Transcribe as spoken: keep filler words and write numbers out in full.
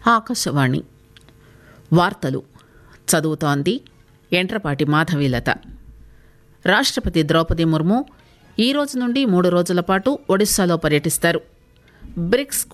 ఆకాశవాణి వార్తలు చదువుతోంది ఎంట్రపాటి మాధవీలత. రాష్ట్రపతి ద్రౌపది ముర్ము ఈ రోజు నుండి మూడు రోజుల పాటు ఒడిశాలో పర్యటిస్తారు. బ్రిక్స్